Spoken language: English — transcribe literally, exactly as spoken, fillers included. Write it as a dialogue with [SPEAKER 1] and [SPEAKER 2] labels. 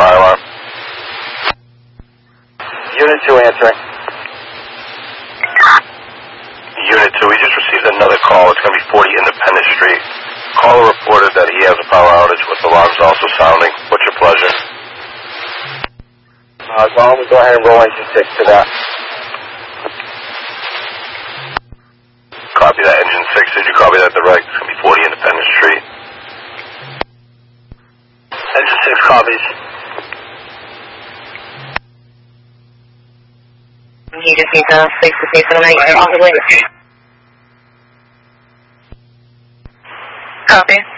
[SPEAKER 1] fire alarm.
[SPEAKER 2] Unit two answering.
[SPEAKER 1] Unit two, we just received another call. It's going to be forty Independence Street. Caller reported that he has a power outage with alarms also sounding. What's your pleasure?
[SPEAKER 2] Uh, why don't we go ahead and roll engine six to that.
[SPEAKER 1] Copy that, engine six. Did you copy that direct? It's going to be forty Independence Street.
[SPEAKER 2] Engine six copies.
[SPEAKER 3] You just need to fix the safe for the night. You're on the way. Copy.